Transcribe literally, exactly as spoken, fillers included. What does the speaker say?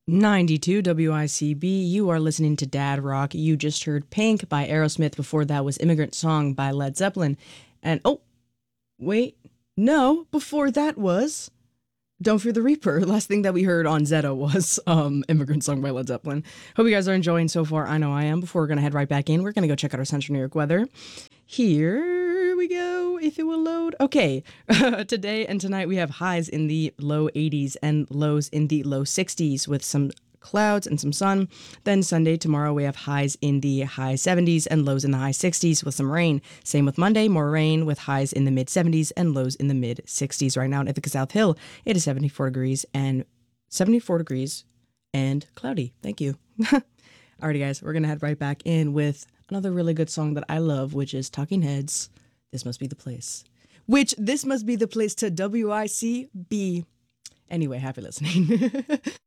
ninety-two W I C B. You are listening to Dad Rock. You just heard Pink by Aerosmith. Before that was Immigrant Song by Led Zeppelin. And oh, wait, no, before that was Don't Fear the Reaper. Last thing that we heard on Zeta was um, Immigrant Song by Led Zeppelin. Hope you guys are enjoying so far. I know I am. Before we're going to head right back in, we're going to go check out our Central New York weather. Here we go, if it will load. Okay, today and tonight we have highs in the low eighties and lows in the low sixties with some clouds and some sun. Then Sunday, tomorrow, we have highs in the high seventies and lows in the high sixties with some rain. Same with Monday, more rain with highs in the mid seventies and lows in the mid sixties. Right now in Ithaca South Hill, it is seventy-four degrees and seventy-four degrees and cloudy. Thank you. Alrighty, guys, we're going to head right back in with another really good song that I love, which is Talking Heads, This Must Be the Place. Which, this must be the place to W I C B. Anyway, happy listening.